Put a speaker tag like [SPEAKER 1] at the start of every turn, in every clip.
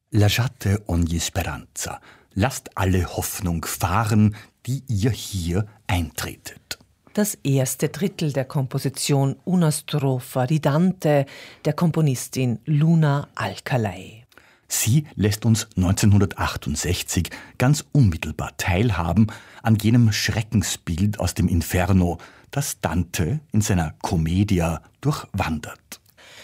[SPEAKER 1] Lasciate ogni speranza. Lasst alle Hoffnung fahren, die ihr hier eintretet.
[SPEAKER 2] Das erste Drittel der Komposition Una Strofa di Dante der Komponistin Luna Alcalay.
[SPEAKER 1] Sie lässt uns 1968 ganz unmittelbar teilhaben an jenem Schreckensbild aus dem Inferno, das Dante in seiner Commedia durchwandert.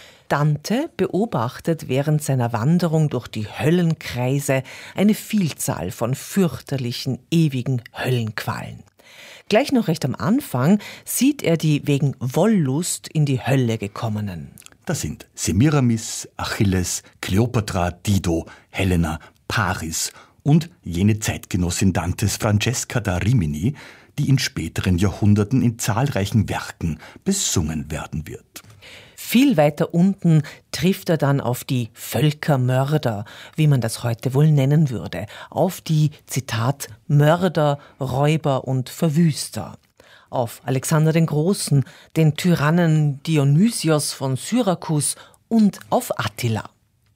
[SPEAKER 2] Dante beobachtet während seiner Wanderung durch die Höllenkreise eine Vielzahl von fürchterlichen, ewigen Höllenqualen. Gleich noch recht am Anfang sieht er die wegen Wollust in die Hölle gekommenen.
[SPEAKER 1] Das sind Semiramis, Achilles, Kleopatra, Dido, Helena, Paris und jene Zeitgenossin Dantes Francesca da Rimini, die in späteren Jahrhunderten in zahlreichen Werken besungen werden wird.
[SPEAKER 2] Viel weiter unten trifft er dann auf die Völkermörder, wie man das heute wohl nennen würde, auf die, Zitat, Mörder, Räuber und Verwüster. Auf Alexander den Großen, den Tyrannen Dionysios von Syrakus und auf Attila.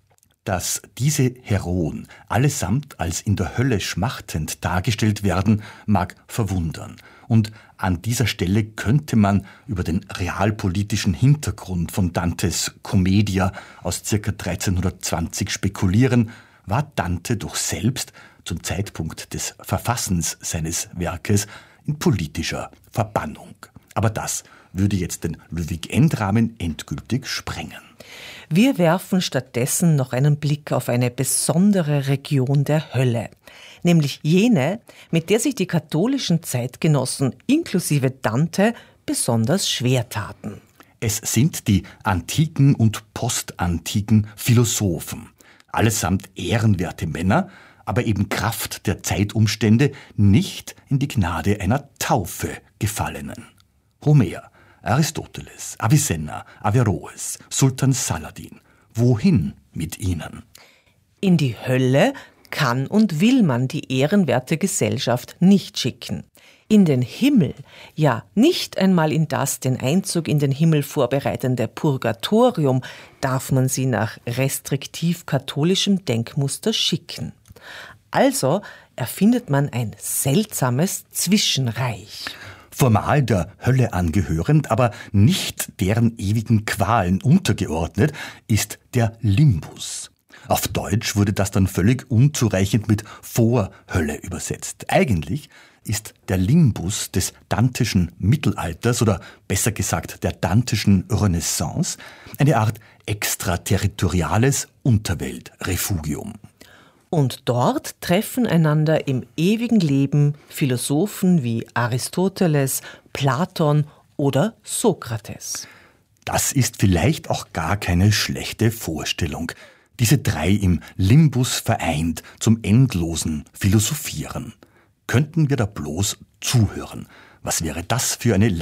[SPEAKER 1] Dass diese Heroen allesamt als in der Hölle schmachtend dargestellt werden, mag verwundern. Und an dieser Stelle könnte man über den realpolitischen Hintergrund von Dantes Commedia aus ca. 1320 spekulieren. War Dante doch selbst zum Zeitpunkt des Verfassens seines Werkes in politischer Verbannung? Aber das würde jetzt den Ludwig-End-Rahmen endgültig sprengen.
[SPEAKER 2] Wir werfen stattdessen noch einen Blick auf eine besondere Region der Hölle, nämlich jene, mit der sich die katholischen Zeitgenossen inklusive Dante besonders schwer taten.
[SPEAKER 1] Es sind die antiken und postantiken Philosophen, allesamt ehrenwerte Männer, aber eben Kraft der Zeitumstände nicht in die Gnade einer Taufe gefallenen. Homer, Aristoteles, Avicenna, Averroes, Sultan Saladin. Wohin mit ihnen?
[SPEAKER 2] In die Hölle kann und will man die ehrenwerte Gesellschaft nicht schicken. In den Himmel, ja nicht einmal in das den Einzug in den Himmel vorbereitende Purgatorium darf man sie nach restriktiv katholischem Denkmuster schicken. Also erfindet man ein seltsames Zwischenreich.
[SPEAKER 1] Formal der Hölle angehörend, aber nicht deren ewigen Qualen untergeordnet, ist der Limbus. Auf Deutsch wurde das dann völlig unzureichend mit Vorhölle übersetzt. Eigentlich ist der Limbus des dantischen Mittelalters oder besser gesagt der dantischen Renaissance eine Art extraterritoriales Unterweltrefugium.
[SPEAKER 2] Und dort treffen einander im ewigen Leben Philosophen wie Aristoteles, Platon oder Sokrates.
[SPEAKER 1] Das ist vielleicht auch gar keine schlechte Vorstellung. Diese drei im Limbus vereint zum endlosen Philosophieren. Könnten wir da bloß zuhören? Was wäre das für eine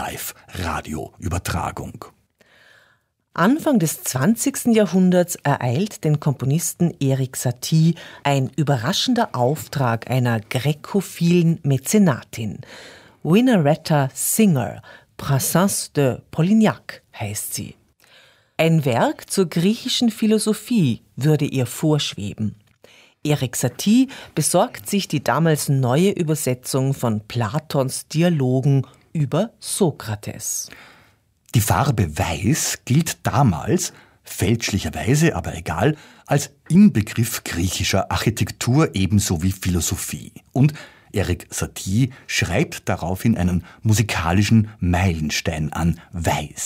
[SPEAKER 1] Live-Radio-Übertragung?
[SPEAKER 2] Anfang des 20. Jahrhunderts ereilt den Komponisten Erik Satie ein überraschender Auftrag einer grekophilen Mäzenatin. Winnaretta Singer, Princesse de Polignac heißt sie. Ein Werk zur griechischen Philosophie würde ihr vorschweben. Erik Satie besorgt sich die damals neue Übersetzung von Platons Dialogen über Sokrates.
[SPEAKER 1] Die Farbe Weiß gilt damals, fälschlicherweise, aber egal, als Inbegriff griechischer Architektur ebenso wie Philosophie. Und Erik Satie schreibt daraufhin einen musikalischen Meilenstein an Weiß.